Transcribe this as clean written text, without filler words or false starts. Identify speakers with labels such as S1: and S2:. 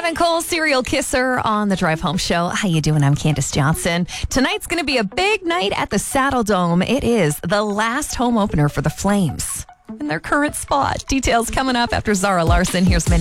S1: Adam Cole, Serial Kisser on the Drive Home Show. How you doing? I'm Candace Johnson. Tonight's going to be a big night at the Saddle Dome. It is the last home opener for the Flames in their current spot. Details coming up after Zara Larson. Here's